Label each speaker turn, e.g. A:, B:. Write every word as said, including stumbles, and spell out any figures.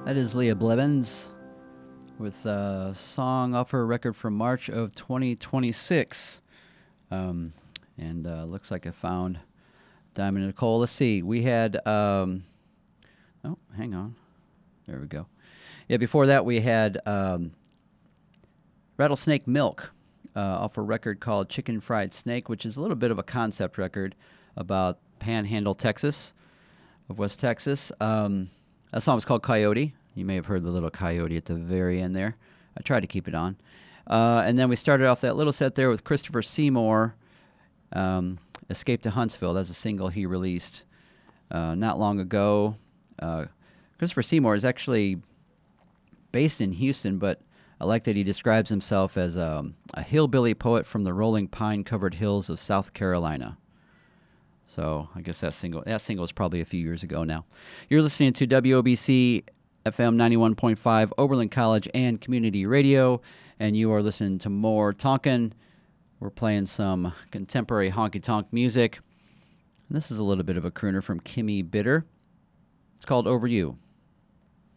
A: That is Leah Blevins with a song off her record from March of twenty twenty-six. Um, and uh, looks like I found Diamond Nicole. Let's see. We had. Um, oh, hang on. There we go. Yeah, before that we had um, Rattlesnake Milk uh, off a record called Chicken Fried Snake, which is a little bit of a concept record about Panhandle, Texas, of West Texas. Um, that song was called Coyote. You may have heard the little coyote at the very end there. I tried to keep it on. Uh, and then we started off that little set there with Christopher Seymour, um, Escape to Huntsville. That's a single he released uh, not long ago. Uh, Christopher Seymour is actually based in Houston, but I like that he describes himself as um, a hillbilly poet from the rolling pine-covered hills of South Carolina. So I guess that single that single is probably a few years ago now. You're listening to W O B C F M ninety-one point five, Oberlin College and Community Radio, and you are listening to more Tonkin. We're playing some contemporary honky-tonk music. And this is a little bit of a crooner from Kimmy Bitter. It's called Over You.